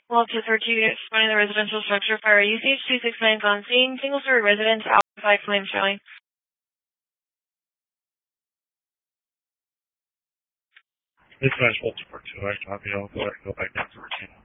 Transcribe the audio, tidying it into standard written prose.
Well, 232, responding to the residential structure fire. UCH 269 is on scene. Single-story residence, Alpha 5 flame showing. This match will support 2. I copy. I'll go back down to routine.